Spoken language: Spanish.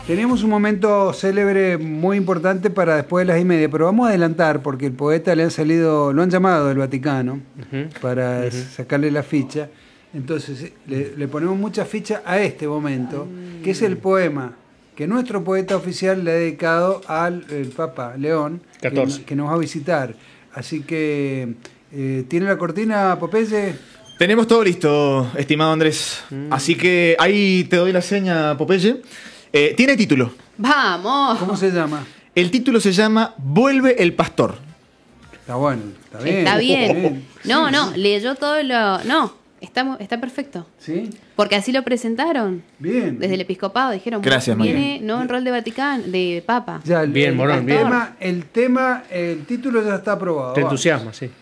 Teníamos un momento célebre muy importante para después de las 1:30, pero vamos a adelantar porque el poeta lo han llamado del Vaticano para sacarle la ficha. Entonces le ponemos mucha ficha a este momento, que es el poema que nuestro poeta oficial le ha dedicado al el Papa León, que nos va a visitar. Así que, ¿tiene la cortina, Popeye? Tenemos todo listo, estimado Andrés. Así que ahí te doy la seña, Popeye. Tiene título. ¡Vamos! ¿Cómo se llama? El título se llama Vuelve el Pastor. Está bueno, está bien. Está bien. No, Sí, no, sí. leyó todo lo... No, está perfecto. ¿Sí? Porque así lo presentaron. Bien. Desde el episcopado dijeron, Gracias, viene María. no en rol de Vaticano, de Papa. Ya, Bien, Morón, bien. El título ya está aprobado. Te Vamos. entusiasma, sí.